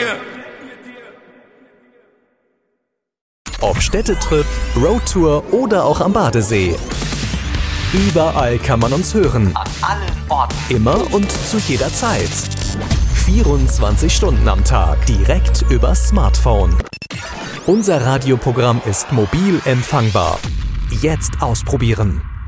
Ob Städtetrip, Roadtour oder auch am Badesee. Überall kann man uns hören. An allen Orten. Immer und zu jeder Zeit. 24 Stunden am Tag. Direkt übers Smartphone. Unser Radioprogramm ist mobil empfangbar. Jetzt ausprobieren.